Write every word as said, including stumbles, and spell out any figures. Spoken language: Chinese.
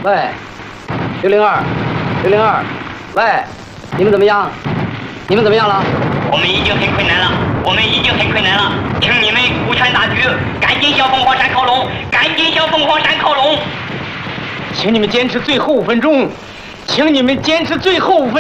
喂，六零二，六零二，喂，你们怎么样？你们怎么样了？ 我们已经很困难了，我们已经很困难了，请你们顾全大局，赶紧向凤凰山靠拢，赶紧向凤凰山靠拢。 请你们坚持最后五分钟，请你们坚持最后五分钟。